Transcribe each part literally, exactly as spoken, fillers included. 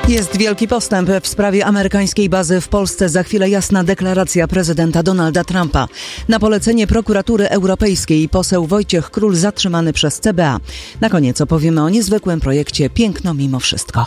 Jest wielki postęp w sprawie amerykańskiej bazy w Polsce. Za chwilę jasna deklaracja prezydenta Donalda Trumpa. Na polecenie prokuratury europejskiej poseł Wojciech Król zatrzymany przez C B A. Na koniec opowiemy o niezwykłym projekcie Piękno mimo wszystko.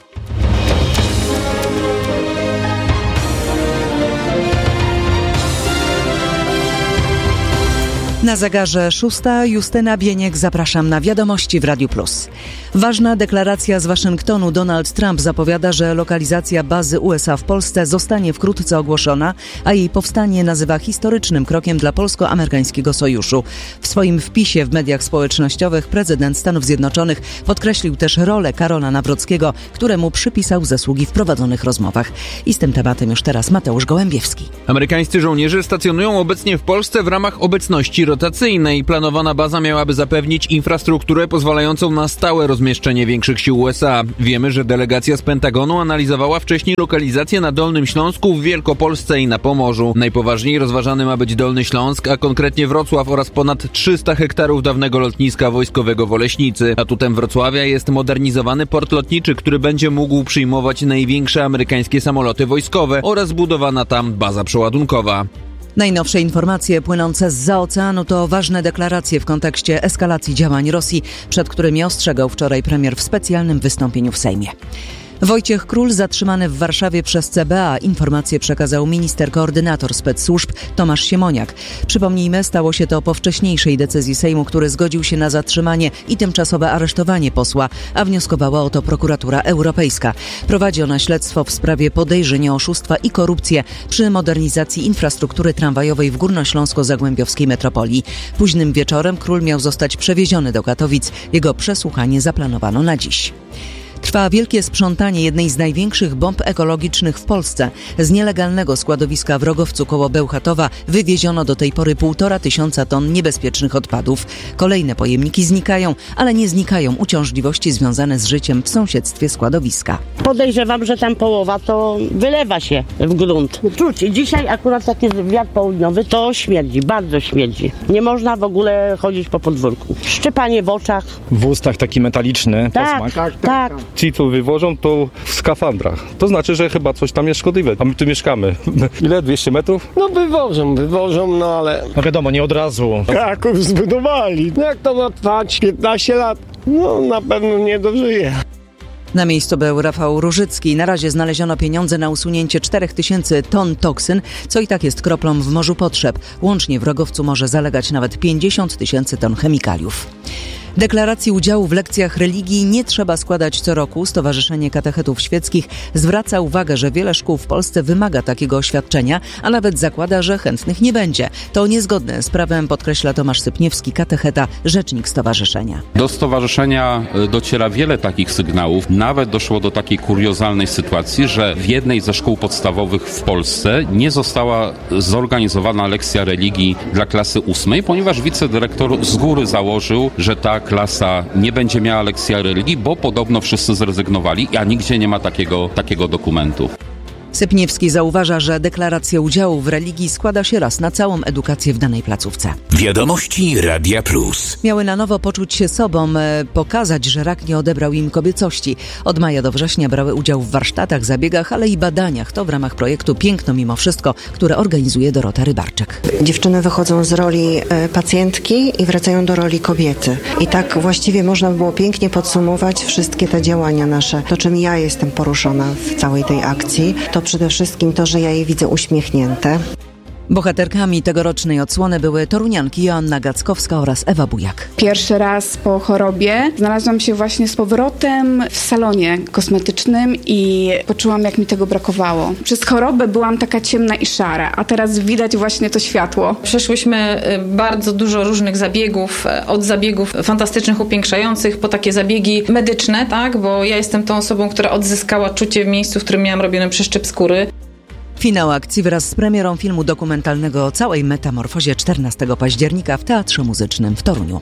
Na zegarze szósta, Justyna Bieniek, zapraszam na Wiadomości w Radiu Plus. Ważna deklaracja z Waszyngtonu. Donald Trump zapowiada, że lokalizacja bazy U S A w Polsce zostanie wkrótce ogłoszona, a jej powstanie nazywa historycznym krokiem dla polsko-amerykańskiego sojuszu. W swoim wpisie w mediach społecznościowych prezydent Stanów Zjednoczonych podkreślił też rolę Karola Nawrockiego, któremu przypisał zasługi w prowadzonych rozmowach. I z tym tematem już teraz Mateusz Gołębiewski. Amerykańscy żołnierze stacjonują obecnie w Polsce w ramach obecności rotacyjnej. Planowana baza miałaby zapewnić infrastrukturę pozwalającą na stałe rozmieszczenie większych sił U S A. Wiemy, że delegacja z Pentagonu analizowała wcześniej lokalizację na Dolnym Śląsku, w Wielkopolsce i na Pomorzu. Najpoważniej rozważany ma być Dolny Śląsk, a konkretnie Wrocław oraz ponad trzysta hektarów dawnego lotniska wojskowego w Oleśnicy. Atutem Wrocławia jest modernizowany port lotniczy, który będzie mógł przyjmować największe amerykańskie samoloty wojskowe oraz budowana tam baza przeładunkowa. Najnowsze informacje płynące zza oceanu to ważne deklaracje w kontekście eskalacji działań Rosji, przed którymi ostrzegał wczoraj premier w specjalnym wystąpieniu w Sejmie. Wojciech Król zatrzymany w Warszawie przez C B A. Informacje przekazał minister koordynator spec-służb Tomasz Siemoniak. Przypomnijmy, stało się to po wcześniejszej decyzji Sejmu, który zgodził się na zatrzymanie i tymczasowe aresztowanie posła, a wnioskowała o to prokuratura europejska. Prowadzi ona śledztwo w sprawie podejrzeń o oszustwa i korupcję przy modernizacji infrastruktury tramwajowej w górnośląsko-zagłębiowskiej metropolii. Późnym wieczorem Król miał zostać przewieziony do Katowic. Jego przesłuchanie zaplanowano na dziś. Trwa wielkie sprzątanie jednej z największych bomb ekologicznych w Polsce. Z nielegalnego składowiska w Rogowcu koło Bełchatowa wywieziono do tej pory półtora tysiąca ton niebezpiecznych odpadów. Kolejne pojemniki znikają, ale nie znikają uciążliwości związane z życiem w sąsiedztwie składowiska. Podejrzewam, że tam połowa to wylewa się w grunt. Czuć. Dzisiaj akurat taki wiatr południowy to śmierdzi, bardzo śmierdzi. Nie można w ogóle chodzić po podwórku. Szczypanie w oczach. W ustach taki metaliczny tak, posmak. Tak, tak, tak. Ci, co wywożą, to w skafandrach. To znaczy, że chyba coś tam jest szkodliwe, a my tu mieszkamy. Ile? dwieście metrów? No wywożą, wywożą, no ale... No wiadomo, nie od razu. Kraków zbudowali. No jak to ma trwać piętnaście lat? No na pewno nie dożyje. Na miejscu był Rafał Różycki. Na razie znaleziono pieniądze na usunięcie czterech tysięcy ton toksyn, co i tak jest kroplą w morzu potrzeb. Łącznie w Rogowcu może zalegać nawet pięćdziesiąt tysięcy ton chemikaliów. Deklaracji udziału w lekcjach religii nie trzeba składać co roku. Stowarzyszenie Katechetów Świeckich zwraca uwagę, że wiele szkół w Polsce wymaga takiego oświadczenia, a nawet zakłada, że chętnych nie będzie. To niezgodne z prawem, podkreśla Tomasz Sypniewski, katecheta, rzecznik stowarzyszenia. Do stowarzyszenia dociera wiele takich sygnałów. Nawet doszło do takiej kuriozalnej sytuacji, że w jednej ze szkół podstawowych w Polsce nie została zorganizowana lekcja religii dla klasy ósmej, ponieważ wicedyrektor z góry założył, że ta klasa nie będzie miała lekcji religii, bo podobno wszyscy zrezygnowali, a nigdzie nie ma takiego, takiego dokumentu. Sypniewski zauważa, że deklaracja udziału w religii składa się raz na całą edukację w danej placówce. Wiadomości Radia Plus. Miały na nowo poczuć się sobą, pokazać, że rak nie odebrał im kobiecości. Od maja do września brały udział w warsztatach, zabiegach, ale i badaniach. To w ramach projektu Piękno mimo wszystko, które organizuje Dorota Rybarczyk. Dziewczyny wychodzą z roli pacjentki i wracają do roli kobiety. I tak właściwie można by było pięknie podsumować wszystkie te działania nasze. To, czym ja jestem poruszona w całej tej akcji, to przede wszystkim to, że ja je widzę uśmiechnięte. Bohaterkami tegorocznej odsłony były torunianki Joanna Gackowska oraz Ewa Bujak. Pierwszy raz po chorobie znalazłam się właśnie z powrotem w salonie kosmetycznym i poczułam, jak mi tego brakowało. Przez chorobę byłam taka ciemna i szara, a teraz widać właśnie to światło. Przeszłyśmy bardzo dużo różnych zabiegów, od zabiegów fantastycznych, upiększających, po takie zabiegi medyczne, tak? Bo ja jestem tą osobą, która odzyskała czucie w miejscu, w którym miałam robiony przeszczep skóry. Finał akcji wraz z premierą filmu dokumentalnego o całej metamorfozie czternastego października w Teatrze Muzycznym w Toruniu.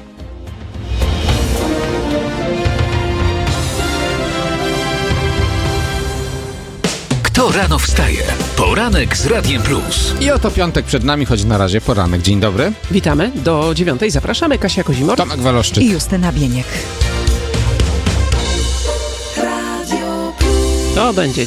Kto rano wstaje? Poranek z Radiem Plus. I oto piątek przed nami, choć na razie poranek. Dzień dobry. Witamy. Do dziewiątej zapraszamy. Kasia Kozimor. Tomek Waloszczyk. I Justyna Bieniek. Radio Plus. To będzie